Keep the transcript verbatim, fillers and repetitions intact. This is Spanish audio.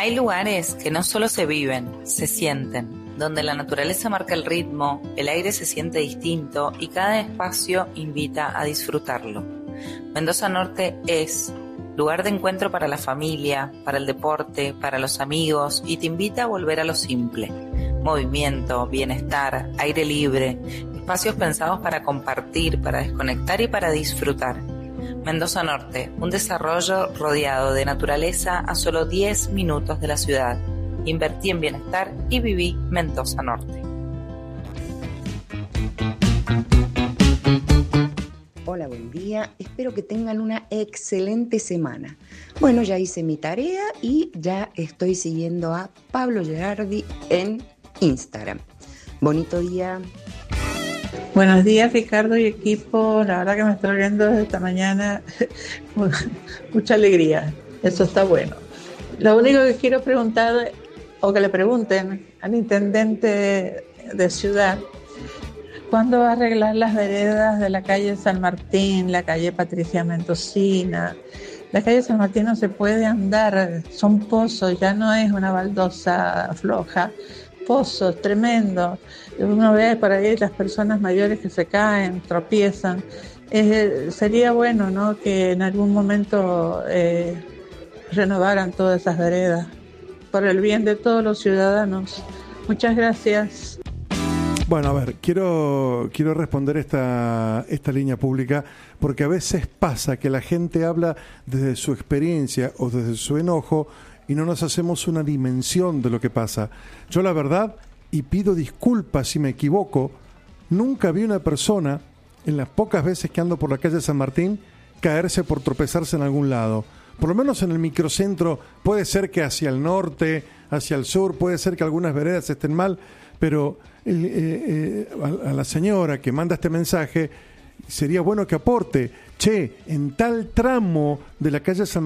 Hay lugares que no solo se viven, se sienten, donde la naturaleza marca el ritmo, el aire se siente distinto y cada espacio invita a disfrutarlo. Mendoza Norte es lugar de encuentro para la familia, para el deporte, para los amigos y te invita a volver a lo simple. Movimiento, bienestar, aire libre, espacios pensados para compartir, para desconectar y para disfrutar. Mendoza Norte, un desarrollo rodeado de naturaleza a solo diez minutos de la ciudad. Invertí en bienestar y viví Mendoza Norte. Hola, buen día. Espero que tengan una excelente semana. Bueno, ya hice mi tarea y ya estoy siguiendo a Pablo Gerardi en Instagram. Bonito día. Buenos días, Ricardo y equipo. La verdad que me estoy viendo desde esta mañana. Mucha alegría. Eso está bueno. Lo único que quiero preguntar, o que le pregunten al intendente de ciudad, ¿cuándo va a arreglar las veredas de la calle San Martín, la calle Patricia Mendocina? La calle San Martín no se puede andar, son pozos, ya no es una baldosa floja, pozos tremendos. Uno ve por ahí las personas mayores que se caen, tropiezan. Eh, sería bueno, ¿no?, que en algún momento eh, renovaran todas esas veredas por el bien de todos los ciudadanos. Muchas gracias. Bueno, a ver, quiero, quiero responder esta, esta línea pública, porque a veces pasa que la gente habla desde su experiencia o desde su enojo y no nos hacemos una dimensión de lo que pasa. Yo la verdad, y pido disculpas si me equivoco, nunca vi una persona, en las pocas veces que ando por la calle San Martín, caerse por tropezarse en algún lado. Por lo menos en el microcentro, puede ser que hacia el norte, hacia el sur, puede ser que algunas veredas estén mal, pero eh, eh, a, a la señora que manda este mensaje, sería bueno que aporte, che, en tal tramo de la calle San